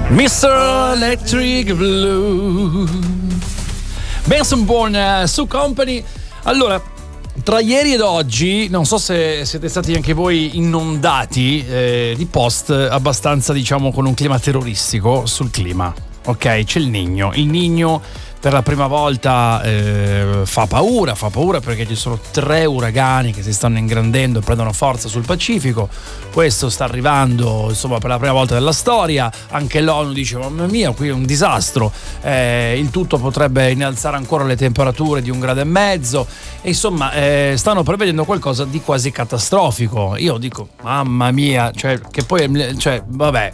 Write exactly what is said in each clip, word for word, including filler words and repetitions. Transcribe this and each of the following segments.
mister Electric Blue, Benson Bourne su Company. Allora, tra ieri ed oggi, non so se siete stati anche voi inondati eh, di post abbastanza, diciamo, con un clima terroristico sul clima. Ok, c'è il Niño. Il Niño per la prima volta eh, fa paura, fa paura perché ci sono tre uragani che si stanno ingrandendo e prendono forza sul Pacifico. Questo sta arrivando, insomma, per la prima volta della storia. Anche l'ONU dice: mamma mia, qui è un disastro. Eh, il tutto potrebbe innalzare ancora le temperature di un grado e mezzo. E insomma, eh, stanno prevedendo qualcosa di quasi catastrofico. Io dico, mamma mia, cioè, che poi, cioè, vabbè,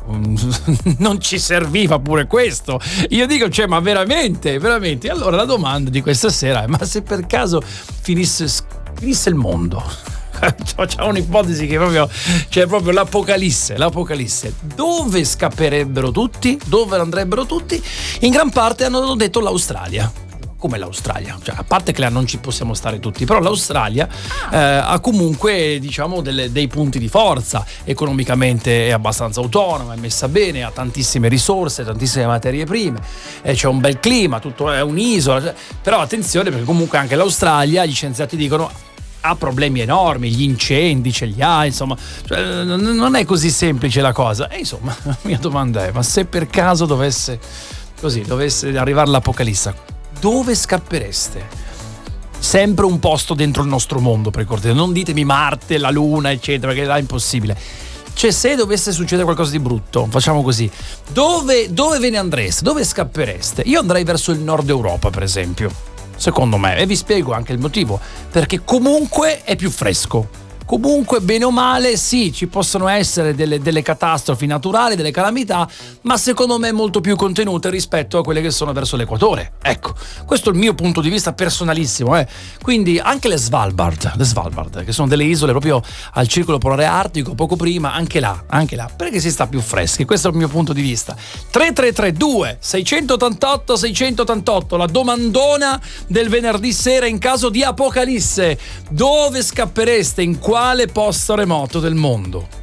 non ci serviva pure questo. Io dico, cioè, ma veramente, veramente. Allora la domanda di questa sera è: ma se per caso finisse, finisse il mondo? C'è un'ipotesi che proprio c'è, cioè proprio l'apocalisse, l'apocalisse. Dove scapperebbero tutti? Dove andrebbero tutti? In gran parte hanno detto l'Australia. Come l'Australia? Cioè, a parte che là non ci possiamo stare tutti, però l'Australia eh, ha comunque, diciamo, delle, dei punti di forza. Economicamente è abbastanza autonoma, è messa bene, ha tantissime risorse, tantissime materie prime, eh, c'è un bel clima, tutto è un'isola. Cioè, però attenzione, perché comunque anche l'Australia, gli scienziati dicono, ha problemi enormi, gli incendi ce li ha, insomma, cioè, non è così semplice la cosa. E insomma, la mia domanda è: ma se per caso dovesse così, dovesse arrivare l'apocalisse, dove scappereste? Sempre un posto dentro il nostro mondo, per cortesia. Non ditemi Marte, la Luna, eccetera, perché là è impossibile. Cioè, se dovesse succedere qualcosa di brutto, facciamo così, dove, dove ve ne andreste? Dove scappereste? Io andrei verso il nord Europa, per esempio, secondo me, e vi spiego anche il motivo. Perché comunque è più fresco. Comunque, bene o male, sì, ci possono essere delle, delle catastrofi naturali, delle calamità, ma secondo me molto più contenute rispetto a quelle che sono verso l'equatore. Ecco, questo è il mio punto di vista personalissimo. Eh. Quindi anche le Svalbard, le Svalbard, che sono delle isole proprio al circolo polare artico, poco prima, anche là, anche là, perché si sta più freschi. Questo è il mio punto di vista. tre tre tre due sei otto otto sei otto otto, la domandona del venerdì sera in caso di apocalisse. Dove scappereste? In quale posto remoto del mondo?